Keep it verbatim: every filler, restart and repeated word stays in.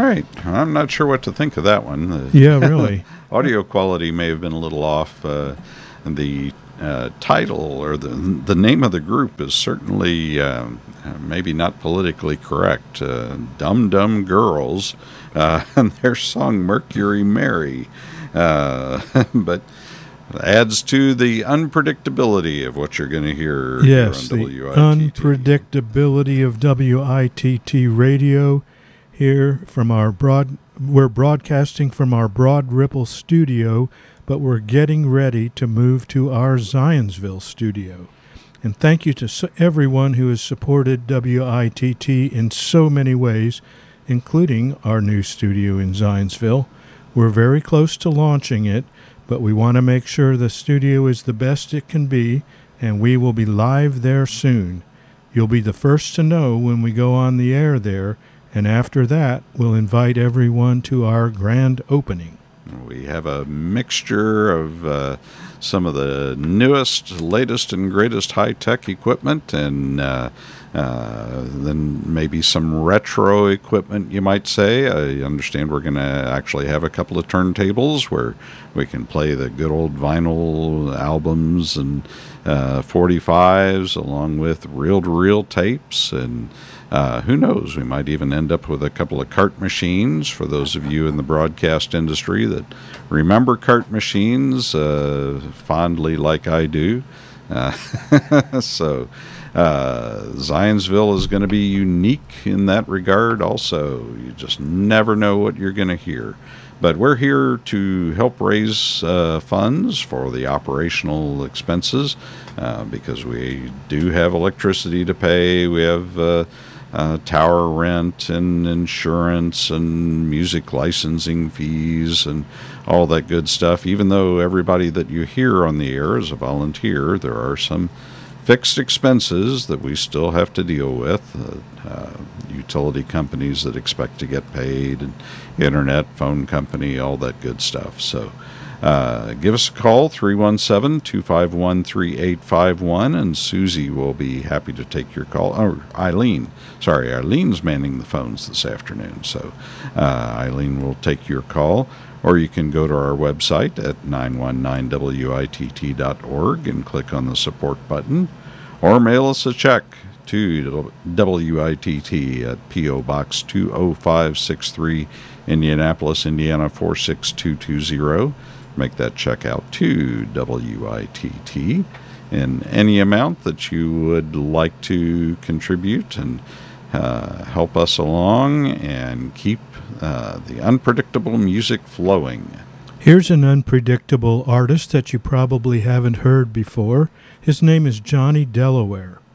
right. I'm not sure what to think of that one. The Yeah, really. audio quality may have been a little off. Uh, the uh, title or the the name of the group is certainly uh, maybe not politically correct. Uh, Dum Dum Girls uh, and their song Mercury Mary. Uh, but adds to the unpredictability of what you're going to hear Yes, here on the W I T T. unpredictability of W I T T radio here from our broad. We're broadcasting from our Broad Ripple studio, but we're getting ready to move to our Zionsville studio. And thank you to so- everyone who has supported W I T T in so many ways, including our new studio in Zionsville. We're very close to launching it, but we want to make sure the studio is the best it can be, and we will be live there soon. You'll be the first to know when we go on the air there, and after that, we'll invite everyone to our grand opening. We have a mixture of uh, some of the newest, latest, and greatest high-tech equipment, and uh, uh, then maybe some retro equipment, you might say. I understand we're going to actually have a couple of turntables where we can play the good old vinyl albums and uh, forty-fives along with reel-to-reel tapes, and Uh, who knows, we might even end up with a couple of cart machines for those of you in the broadcast industry that remember cart machines uh, fondly like I do. Uh, so uh, Zionsville is going to be unique in that regard also. You just never know what you're going to hear. But we're here to help raise uh, funds for the operational expenses uh, because we do have electricity to pay. We have uh, uh, tower rent and insurance and music licensing fees and all that good stuff. Even though everybody that you hear on the air is a volunteer, there are some fixed expenses that we still have to deal with. Uh, uh, utility companies that expect to get paid, and internet, phone company, all that good stuff. So uh, give us a call, three one seven, two five one, three eight five one, and Susie will be happy to take your call. Or Eileen. Sorry, Eileen's manning the phones this afternoon. So uh, Eileen will take your call. Or you can go to our website at nine one nine W I T T dot org and click on the support button. Or mail us a check to W I T T at P O Box two oh five six three, Indianapolis, Indiana four six two two zero. Make that check out to W I T T in any amount that you would like to contribute and uh, help us along and keep uh, the unpredictable music flowing. Here's an unpredictable artist that you probably haven't heard before. His name is Johnny Delaware.